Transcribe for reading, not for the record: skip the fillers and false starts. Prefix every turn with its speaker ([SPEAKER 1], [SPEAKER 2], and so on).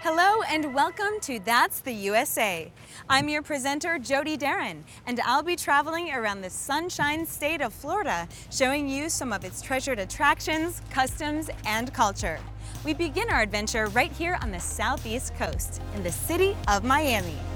[SPEAKER 1] Hello and welcome to That's the USA. I'm your presenter, Jody Darren, and I'll be traveling around the sunshine state of Florida, showing you some of its treasured attractions, customs, and culture. We begin our adventure right here on the southeast coast, in the city of Miami.